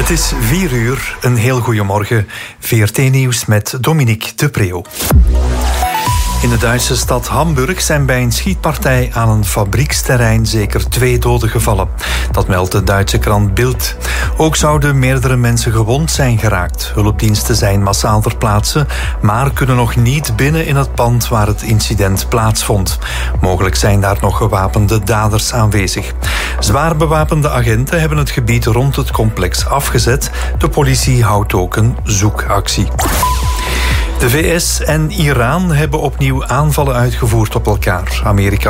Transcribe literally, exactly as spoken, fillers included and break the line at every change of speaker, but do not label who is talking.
Het is vier uur, een heel goeiemorgen. V R T-nieuws met Dominique de Preeuw. In de Duitse stad Hamburg zijn bij een schietpartij aan een fabrieksterrein zeker twee doden gevallen. Dat meldt de Duitse krant Bild. Ook zouden meerdere mensen gewond zijn geraakt. Hulpdiensten zijn massaal ter plaatse, maar kunnen nog niet binnen in het pand waar het incident plaatsvond. Mogelijk zijn daar nog gewapende daders aanwezig. Zwaar bewapende agenten hebben het gebied rond het complex afgezet. De politie houdt ook een zoekactie. De V S en Iran hebben opnieuw aanvallen uitgevoerd op elkaar. Amerika